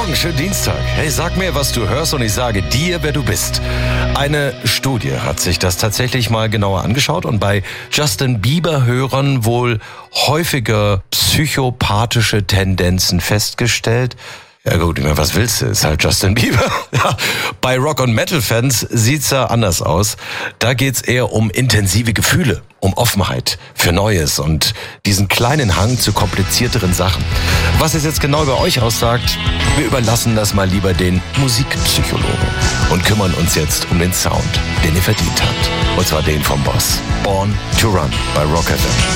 Morgen, schönen Dienstag. Hey, sag mir, was du hörst und ich sage dir, wer du bist. Eine Studie hat sich das tatsächlich mal genauer angeschaut und bei Justin Bieber-Hörern wohl häufiger psychopathische Tendenzen festgestellt. Ja gut, ich meine, was willst du? Ist halt Justin Bieber. Ja. Bei Rock- und Metal-Fans sieht's ja anders aus. Da geht's eher um intensive Gefühle, um Offenheit für Neues und diesen kleinen Hang zu komplizierteren Sachen. Was es jetzt genau bei euch aussagt, wir überlassen das mal lieber den Musikpsychologen und kümmern uns jetzt um den Sound, den ihr verdient habt. Und zwar den vom Boss. Born to Run bei Rock FM.